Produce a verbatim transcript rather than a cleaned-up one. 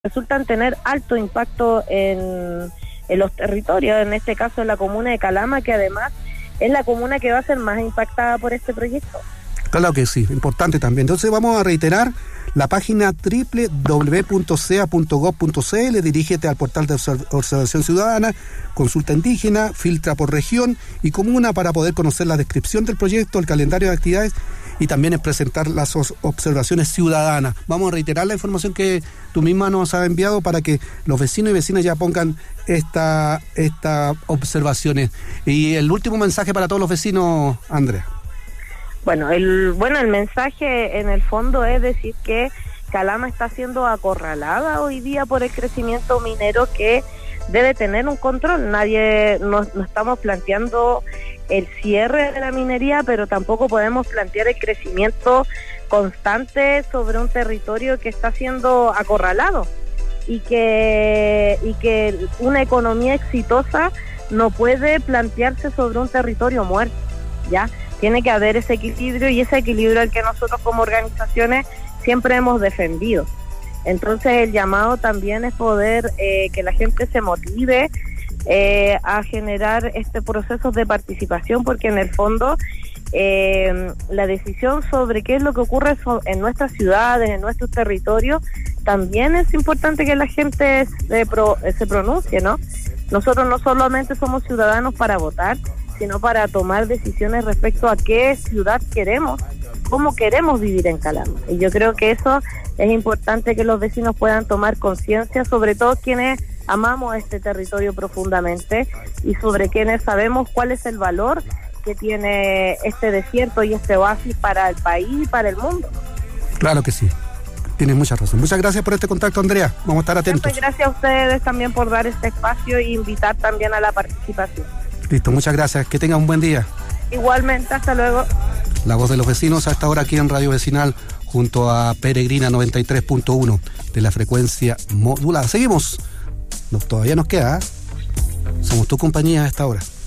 resultan tener alto impacto en, en los territorios, en este caso en la comuna de Calama, que además es la comuna que va a ser más impactada por este proyecto. Claro que sí, importante también. Entonces vamos a reiterar la página doble u doble u doble u punto c e a punto gob punto c l, dirígete al portal de observación ciudadana, consulta indígena, filtra por región y comuna para poder conocer la descripción del proyecto, el calendario de actividades y también es presentar las observaciones ciudadanas. Vamos a reiterar la información que tú misma nos has enviado para que los vecinos y vecinas ya pongan esta, estas observaciones. Y el último mensaje para todos los vecinos, Andrea. Bueno, el bueno el mensaje en el fondo es decir que Calama está siendo acorralada hoy día por el crecimiento minero que debe tener un control. Nadie, no, no estamos planteando el cierre de la minería, pero tampoco podemos plantear el crecimiento constante sobre un territorio que está siendo acorralado y que, y que una economía exitosa no puede plantearse sobre un territorio muerto, ¿ya? Tiene que haber ese equilibrio y ese equilibrio al que nosotros como organizaciones siempre hemos defendido. Entonces el llamado también es poder eh, que la gente se motive eh, a generar este proceso de participación, porque en el fondo eh, la decisión sobre qué es lo que ocurre en nuestras ciudades, en nuestros territorios, también es importante que la gente se, pro, se pronuncie, ¿no? Nosotros no solamente somos ciudadanos para votar, sino para tomar decisiones respecto a qué ciudad queremos, cómo queremos vivir en Calama. Y yo creo que eso es importante que los vecinos puedan tomar conciencia, sobre todo quienes amamos este territorio profundamente y sobre quienes sabemos cuál es el valor que tiene este desierto y este oasis para el país y para el mundo. Claro que sí, tienes mucha razón. Muchas gracias por este contacto, Andrea. Vamos a estar atentos. Muchas gracias a ustedes también por dar este espacio e invitar también a la participación. Listo, muchas gracias. Que tengan un buen día. Igualmente, hasta luego. La voz de los vecinos a esta hora aquí en Radio Vecinal junto a Peregrina noventa y tres punto uno de la frecuencia modulada. Seguimos. No, todavía nos queda, ¿eh? Somos tu compañía a esta hora.